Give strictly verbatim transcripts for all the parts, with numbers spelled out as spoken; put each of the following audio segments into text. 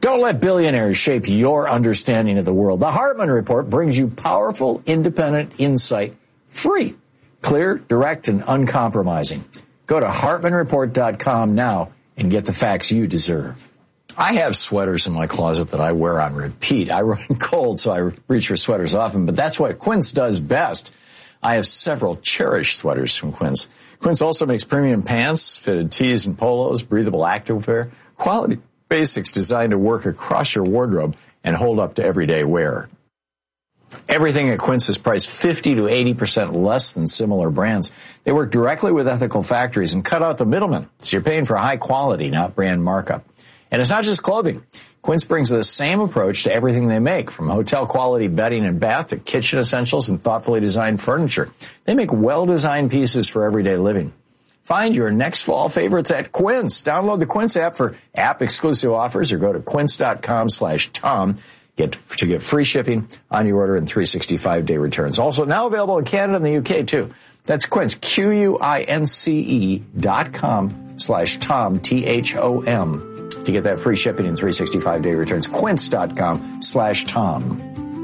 Don't let billionaires shape your understanding of the world. The Hartman Report brings you powerful, independent insight, free, clear, direct, and uncompromising. Go to hartman report dot com now and get the facts you deserve. I have sweaters in my closet that I wear on repeat. I run cold, so I reach for sweaters often, but that's what Quince does best. I have several cherished sweaters from Quince. Quince also makes premium pants, fitted tees and polos, breathable activewear, quality basics designed to work across your wardrobe and hold up to everyday wear. Everything at Quince is priced fifty to eighty percent less than similar brands. They work directly with ethical factories and cut out the middlemen, so you're paying for high quality, not brand markup. And it's not just clothing. Quince brings the same approach to everything they make, from hotel-quality bedding and bath to kitchen essentials and thoughtfully designed furniture. They make well-designed pieces for everyday living. Find your next fall favorites at Quince. Download the Quince app for app-exclusive offers or go to quince.com slash Tom get, to get free shipping on your order and three hundred sixty-five day returns. Also now available in Canada and the U K, too. That's Quince, Q U I N C E dot com slash Tom, T H O M, to get that free shipping and three hundred sixty-five day returns. Quince.com slash Tom.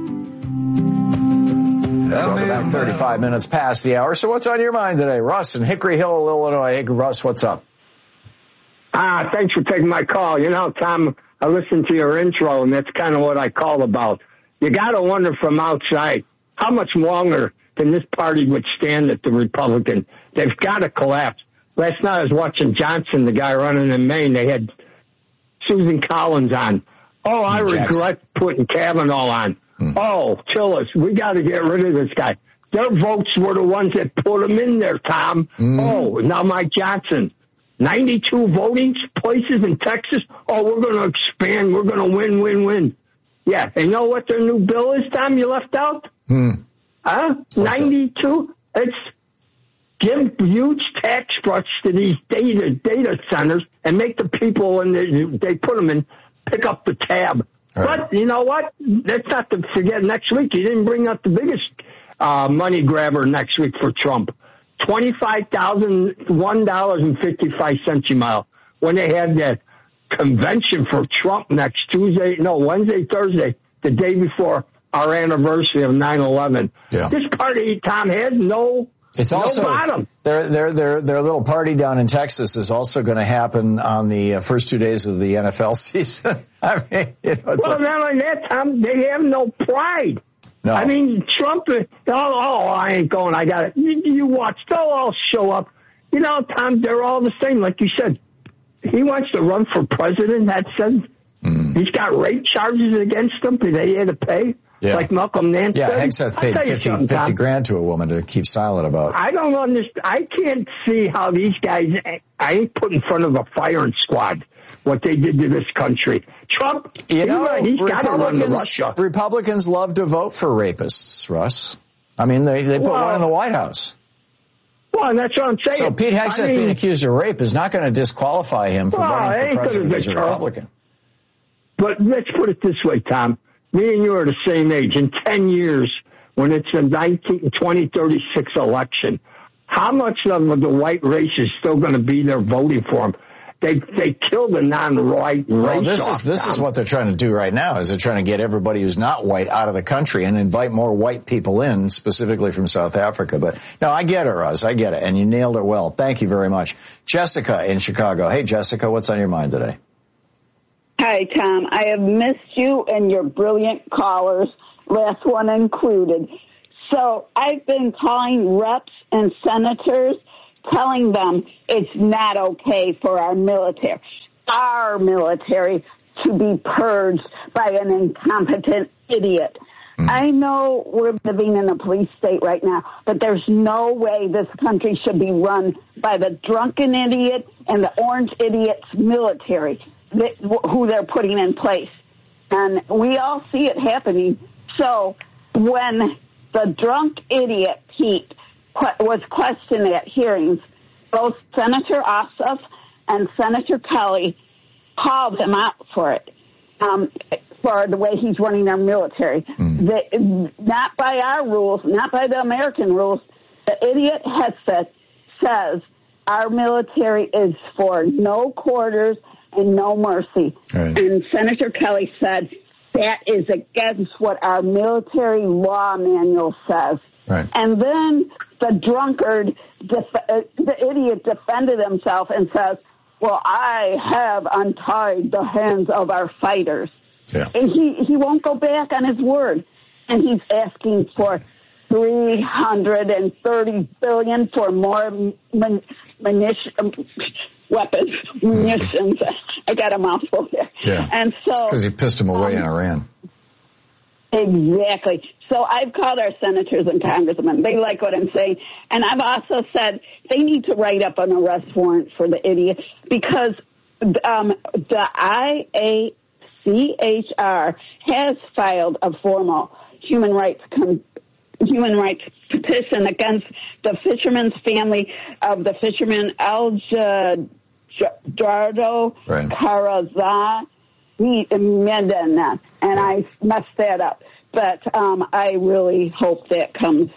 Welcome back, thirty-five minutes past the hour. So what's on your mind today? Russ in Hickory Hill, Illinois. Hey, Russ, what's up? Ah, thanks for taking my call. You know, Tom, I listened to your intro, and that's kind of what I call about. You got to wonder from outside, how much longer can this party withstand it, the Republican? They've got to collapse. Last night I was watching Johnson, the guy running in Maine. They had Susan Collins on. Oh, I regret putting Kavanaugh on. Hmm. Oh, Tillis, we got to get rid of this guy. Their votes were the ones that put him in there, Tom. Mm. Oh, now Mike Johnson. ninety-two voting places in Texas. Oh, we're going to expand. We're going to win, win, win. Yeah, and you know what their new bill is, Tom, you left out? Hmm. Huh? What's ninety-two? It? It's give huge tax cuts to these data data centers and make the people, when they, they put them in, pick up the tab. Right. But you know what? Let's not to forget next week. He didn't bring up the biggest uh, money grabber next week for Trump. twenty-five thousand one dollars and fifty-five cents a mile. When they had that convention for Trump next Tuesday, no, Wednesday, Thursday, the day before our anniversary of nine eleven. Yeah. This party, Tom, has no It's no also, bottom. Their, their, their, their little party down in Texas is also going to happen on the first two days of the N F L season. I mean, you know, it's well, like, not only that, Tom, they have no pride. No. I mean, Trump, oh, oh, I ain't going, I got it. You, you watch, they'll all show up. You know, Tom, they're all the same. Like you said, he wants to run for president. That says mm. he's got rape charges against him. They had to pay. Yeah. Like Malcolm Nance. Yeah, Hegseth paid fifty, fifty grand to a woman to keep silent about. I don't understand. I can't see how these guys, I ain't put in front of a firing squad what they did to this country. Trump, you know, he's got to run to Russia. Republicans love to vote for rapists, Russ. I mean, they, they put well, one in the White House. Well, and that's what I'm saying. So Pete Hegseth I mean, being accused of rape is not going to disqualify him from well, running for president as a Republican. But let's put it this way, Tom. Me and you are the same age. In ten years, when it's a nineteen, twenty thirty-six election, how much of the white race is still going to be there voting for him? They they killed the non-white race. Well, this off, is this Tom. is what they're trying to do right now. Is they're trying to get everybody who's not white out of the country and invite more white people in, specifically from South Africa. But no, I get it, Russ. I get it, and you nailed it well. Thank you very much, Jessica in Chicago. Hey, Jessica, what's on your mind today? Hi, Tom. I have missed you and your brilliant callers, last one included. So I've been calling reps and senators, telling them it's not okay for our military, our military, to be purged by an incompetent idiot. Mm. I know we're living in a police state right now, but there's no way this country should be run by the drunken idiot and the orange idiot's military. That, who they're putting in place. And we all see it happening. So when the drunk idiot, Pete, qu- was questioned at hearings, both Senator Ossoff and Senator Kelly called him out for it, um, for the way he's running our military. Mm. The, not by our rules, not by the American rules. The idiot Hegseth says our military is for no quarters and no mercy. Right. And Senator Kelly said that is against what our military law manual says. Right. And then the drunkard, def- uh, the idiot defended himself and says, well, I have untied the hands of our fighters. Yeah. And he, he won't go back on his word. And he's asking for three hundred thirty billion dollars for more mun- munition, weapons, munitions. I got a mouthful there. Yeah. And so, because he pissed him away um, in Iran. Exactly. So I've called our senators and congressmen. They like what I'm saying. And I've also said they need to write up an arrest warrant for the idiot because um, the I A C H R has filed a formal human rights com- human rights petition against the fisherman's family of the fisherman El Jardo right. Caraza Mendana, and I messed that up. But um, I really hope that comes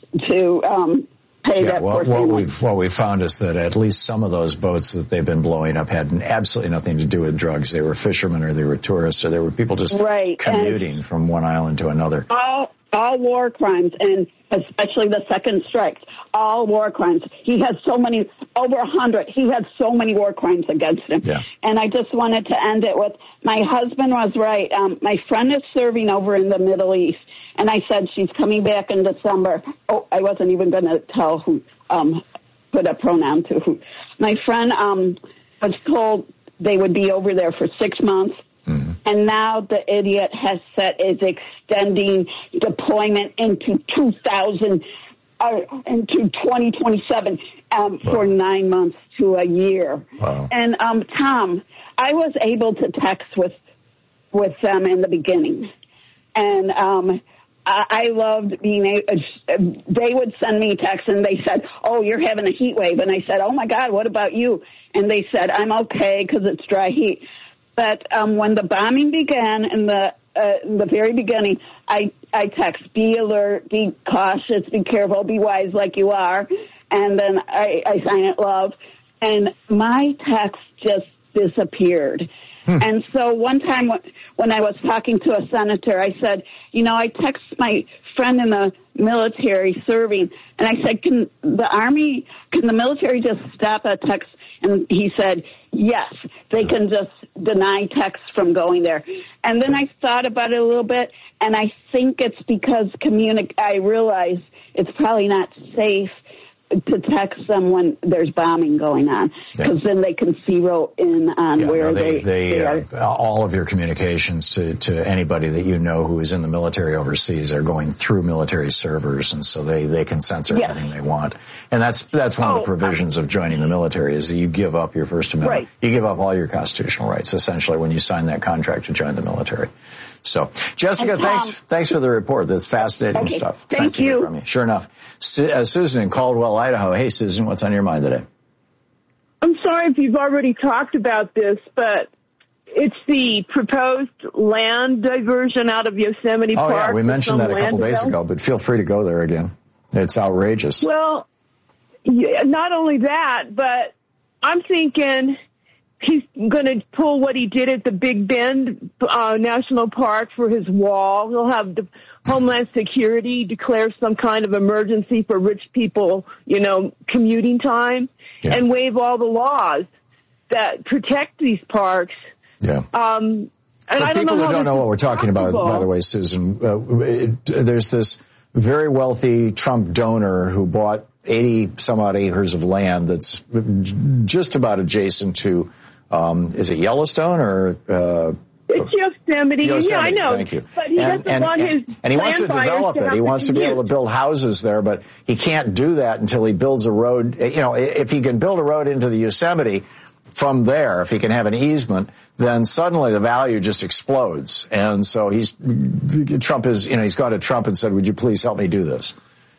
to um, pay yeah, that well, poor what family. we've what we found is that at least some of those boats that they've been blowing up had absolutely nothing to do with drugs. They were fishermen, or they were tourists, or they were people just right. commuting and from one island to another. All all war crimes, and especially the second strikes, all war crimes. He has so many, over a hundred. He had so many war crimes against him. Yeah. And I just wanted to end it with, my husband was right. Um, my friend is serving over in the Middle East, and I said she's coming back in December. Oh, I wasn't even going to tell who, um, put a pronoun to who. My friend um, was told they would be over there for six months. Mm-hmm. And now the idiot has said is extending deployment into two thousand, uh, into twenty twenty-seven um, wow. for nine months to a year. Wow. And um, Tom, I was able to text with with them in the beginning, and um, I, I loved being able. They would send me texts, and they said, "Oh, you're having a heat wave," and I said, "Oh my God, what about you?" And they said, "I'm okay because it's dry heat." But um, when the bombing began in the uh, in the very beginning, I I text, be alert, be cautious, be careful, be wise like you are, and then I, I sign it love, and my text just disappeared. Hmm. And so one time when I was talking to a senator, I said, you know, I text my friend in the military serving, and I said, can the Army, can the military just stop a text? And he said, yes, they can just deny text from going there. And then I thought about it a little bit, and I think it's because communi- I realized it's probably not safe to text them when there's bombing going on, because yeah. then they can zero in on yeah, where no, they, they, they, they are. Uh, all of your communications to, to anybody that you know who is in the military overseas are going through military servers, and so they, they can censor yes. anything they want. And that's that's one oh, of the provisions of joining the military, is that you give up your First Amendment. Right. You give up all your constitutional rights, essentially, when you sign that contract to join the military. So, Jessica, and, thanks um, thanks for the report. That's fascinating okay, stuff. It's thank nice to you. hear from you. Sure enough. Su- uh, Susan in Caldwell, Idaho. Hey, Susan, what's on your mind today? I'm sorry if you've already talked about this, but it's the proposed land diversion out of Yosemite oh, Park. Oh, yeah, we mentioned that a couple days ago, but feel free to go there again. It's outrageous. Well, yeah, not only that, but I'm thinking he's going to pull what he did at the Big Bend uh, National Park for his wall. He'll have the Homeland Security declare some kind of emergency for rich people, you know, commuting time, yeah. and waive all the laws that protect these parks. Yeah. Um, and For I don't people know who don't know what we're talking possible. about, by the way, Susan, uh, it, there's this very wealthy Trump donor who bought eighty some odd acres of land that's just about adjacent to, um, is it Yellowstone or? Uh, it's Yosemite. Yosemite. Yeah, I know. Thank you. But he and, doesn't and, want and, his and he wants to land develop buyers it. to He wants to be commute. able to build houses there, but he can't do that until he builds a road. You know, if he can build a road into the Yosemite from there, if he can have an easement, then suddenly the value just explodes. And so he's, Trump is, you know, he's gone to Trump and said, would you please help me do this?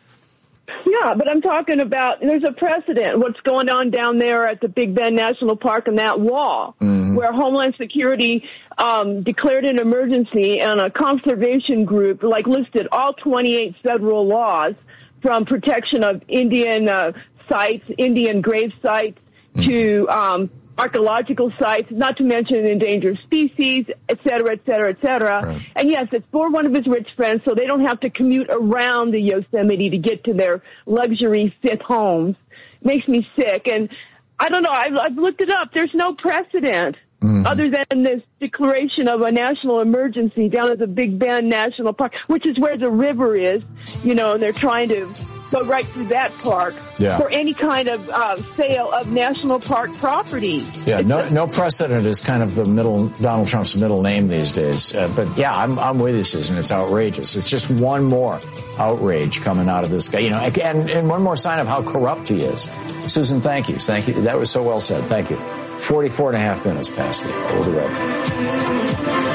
Yeah, but I'm talking about, there's a precedent, what's going on down there at the Big Bend National Park and that wall, mm-hmm. where Homeland Security um, declared an emergency, and a conservation group, like, listed all twenty-eight federal laws, from protection of Indian uh, sites, Indian grave sites, mm-hmm. to um, archaeological sites, not to mention endangered species, et cetera, et cetera, et cetera. Right. And yes, it's for one of his rich friends, so they don't have to commute around the Yosemite to get to their luxury fifth homes. Makes me sick. And I don't know, I've, I've looked it up. There's no precedent mm-hmm. other than this declaration of a national emergency down at the Big Bend National Park, which is where the river is, you know, and they're trying to go right through that park yeah. for any kind of uh, sale of national park property. Yeah, no, no precedent is kind of the middle, Donald Trump's middle name these days. Uh, but yeah, I'm, I'm with you, Susan. It's outrageous. It's just one more outrage coming out of this guy, you know, and, and one more sign of how corrupt he is. Susan, thank you. Thank you. That was so well said. Thank you. forty-four and a half minutes past the old road.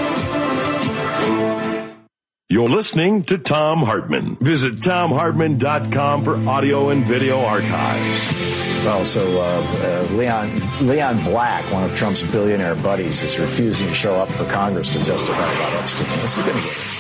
You're listening to Thom Hartmann. Visit Thom Hartmann dot com for audio and video archives. Well, so uh, uh, Leon Leon Black, one of Trump's billionaire buddies, is refusing to show up for Congress to testify about Epstein. This is going to get